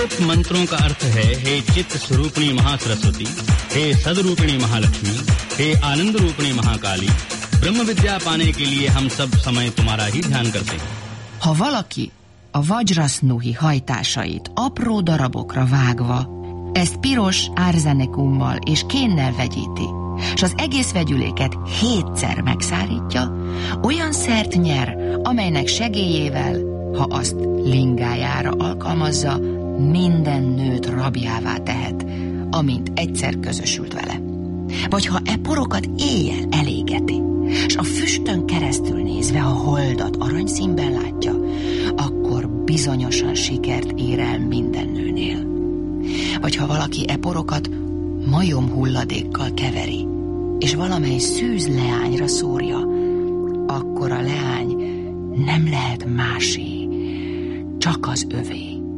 वेदोक्त मंत्रों का अर्थ है, हे चित्त स्वरूपिणी महासरस्वती, हे सदरूपिणी महालक्ष्मी, हे आनंद रूपिणी महाकाली, ब्रह्म विद्या पाने के लिए हम सब समय तुम्हारा ही ध्यान करते हैं. Ha valaki a vajrasnuhi hajtásait apró darabokra vágva, ezt piros árzenekummal és kénnel vegyíti, és az egész vegyüléket 7-szer megszárítja, olyan szert nyer, amelynek segélyével, ha azt lingájára alkalmazza, minden nőt rabjává tehet, amint egyszer közösült vele. Vagy ha e porokat éjjel elégeti, és a füstön keresztül nézve a holdat aranyszínben látja, akkor bizonyosan sikert ér el minden nőnél. Vagy ha valaki e porokat majom hulladékkal keveri, és valamely szűz leányra szórja, akkor a leány nem lehet másé, csak az övé.